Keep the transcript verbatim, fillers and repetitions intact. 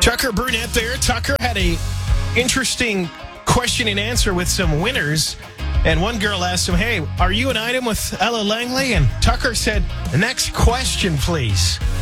Tucker Burnett there. Tucker had a interesting question and answer with some winners. And one girl asked him, hey, are you an item with Ella Langley? And Tucker said, the next question, please.